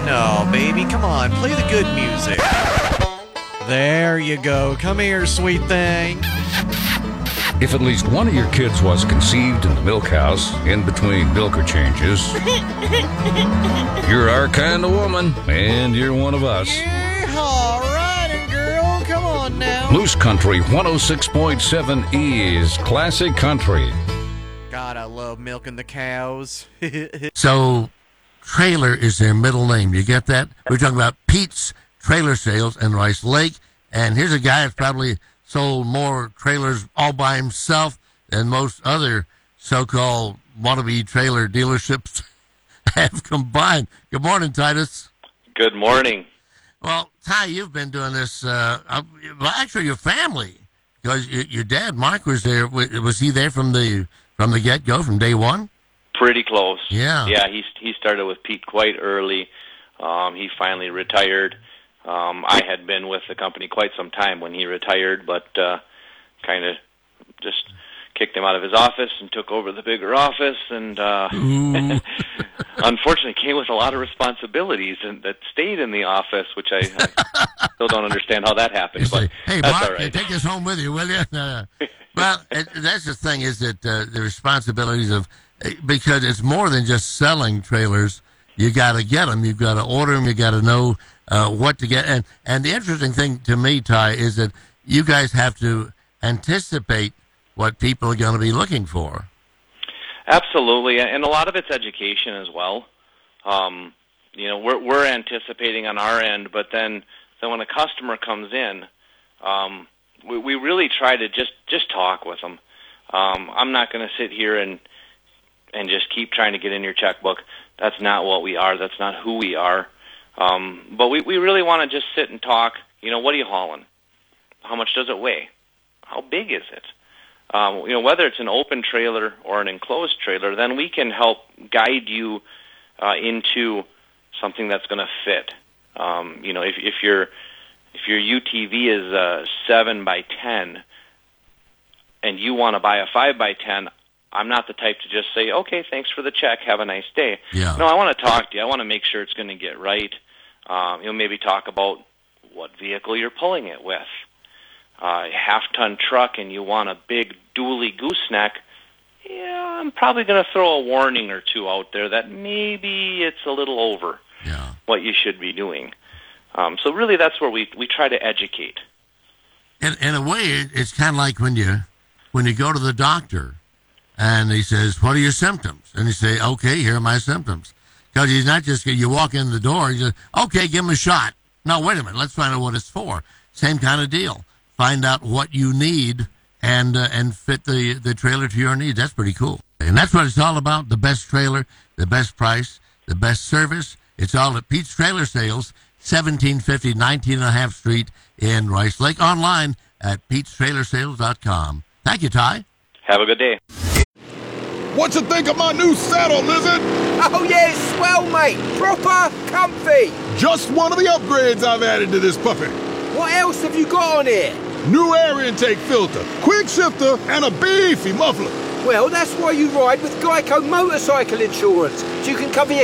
No, baby, come on, play the good music. There you go. Come here, sweet thing. If at least one of your kids was conceived in the milk house in between milker changes, you're our kind of woman, and you're one of us. Yeehaw, riding girl, come on now. Moose Country 106.7 is classic country. God, I love milking the cows. So, trailer is their middle name. You get that? We're talking about Pete's Trailer Sales in Rice Lake. And here's a guy that's probably sold more trailers all by himself than most other so-called wannabe trailer dealerships have combined. Good morning, Titus. Good morning. Well, Ty, you've been doing this, actually your family, because your dad, Mark, was there. Was he there from the get-go, from day one? Pretty close. Yeah. Yeah, he started with Pete quite early. He finally retired. I had been with the company quite some time when he retired, but kind of just kicked him out of his office and took over the bigger office, and unfortunately came with a lot of responsibilities and that stayed in the office, which I still don't understand how that happened. But hey, that's Mark, all right. take this home with you, will you? Well, that's the thing, is that the responsibilities of, because it's more than just selling trailers. You got to get them. You've got to order them. You got to know what to get. And the interesting thing to me, Ty, is that you guys have to anticipate what people are going to be looking for. Absolutely, and a lot of it's education as well. We're anticipating on our end, but then when a customer comes in, we really try to just talk with them. I'm not going to sit here and just keep trying to get in your checkbook. That's not what we are. That's not who we are. But we really want to just sit and talk. What are you hauling? How much does it weigh? How big is it? Whether it's an open trailer or an enclosed trailer, then we can help guide you into something that's going to fit. If your UTV is 7 by 10 and you want to buy a 5 by 10, I'm not the type to just say, okay, thanks for the check, have a nice day. Yeah. No, I want to talk to you. I want to make sure it's going to get right. Maybe talk about what vehicle you're pulling it with. A half-ton truck and you want a big dually gooseneck, I'm probably going to throw a warning or two out there that maybe it's a little over what you should be doing. So really that's where we try to educate. In a way, it's kind of like when you go to the doctor and he says, what are your symptoms? And you say, okay, here are my symptoms. Because he's not just, you walk in the door, you say, okay, give him a shot. No, wait a minute, let's find out what it's for. Same kind of deal. Find out what you need and fit the trailer to your needs. That's pretty cool. And that's what it's all about, the best trailer, the best price, the best service. It's all at Pete's Trailer Sales, 1750 19.5 Street in Rice Lake. Online at petestrailersales.com. Thank you, Ty. Have a good day. What you think of my new saddle, Lizard? Oh yeah, it's swell, mate. Proper comfy. Just one of the upgrades I've added to this puppy. What else have you got on here? New air intake filter, quick shifter, and a beefy muffler. Well, that's why you ride with Geico Motorcycle Insurance, so you can cover your